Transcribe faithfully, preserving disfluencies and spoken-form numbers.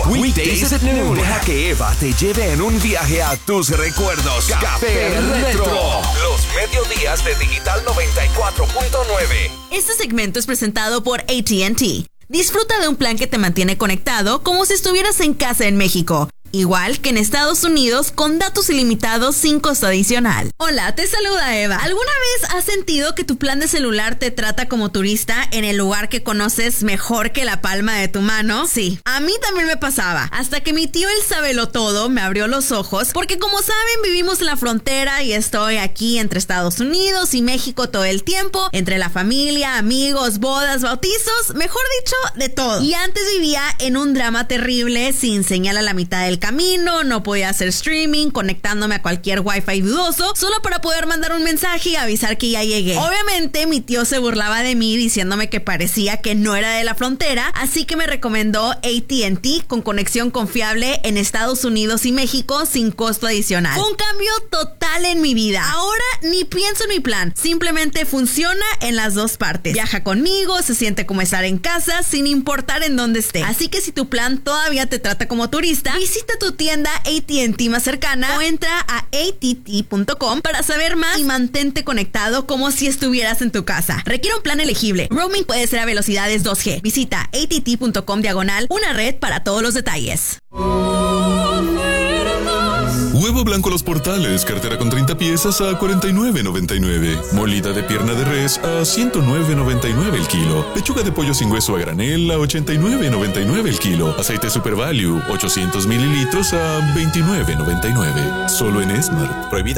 Weekdays at noon. Deja que Eva te lleve en un viaje a tus recuerdos. Café Retro. Los mediodías de Digital noventa y cuatro punto nueve. Este segmento es presentado por A T and T. Disfruta de un plan que te mantiene conectado como si estuvieras en casa en México. Igual que en Estados Unidos, con datos ilimitados sin costo adicional. Hola, te saluda Eva. ¿Alguna vez has sentido que tu plan de celular te trata como turista en el lugar que conoces mejor que la palma de tu mano? Sí, a mí también me pasaba. Hasta que mi tío el sabelotodo me abrió los ojos, porque como saben, vivimos en la frontera y estoy aquí entre Estados Unidos y México todo el tiempo, entre la familia, amigos, bodas, bautizos, mejor dicho, de todo. Y antes vivía en un drama terrible, sin señal a la mitad del camino, no podía hacer streaming, conectándome a cualquier wifi dudoso, solo para poder mandar un mensaje y avisar que ya llegué. Obviamente mi tío se burlaba de mí diciéndome que parecía que no era de la frontera, así que me recomendó A T and T con conexión confiable en Estados Unidos y México sin costo adicional. Fue un cambio total en mi vida. Ahora ni pienso en mi plan, simplemente funciona en las dos partes. Viaja conmigo, se siente como estar en casa sin importar en dónde esté. Así que si tu plan todavía te trata como turista, visita tu tienda A T and T más cercana o entra a A T T punto com para saber más y mantente conectado como si estuvieras en tu casa. Requiere un plan elegible. Roaming puede ser a velocidades dos G. Visita A T T punto com diagonal una red para todos los detalles. Huevo blanco Los Portales, cartera con treinta piezas a cuarenta y nueve noventa y nueve. Molida de pierna de res a ciento nueve noventa y nueve el kilo. Pechuga de pollo sin hueso a granel a ochenta y nueve noventa y nueve el kilo. Aceite Super Value, ochocientos mililitros a veintinueve noventa y nueve. Solo en Esmart. Prohibida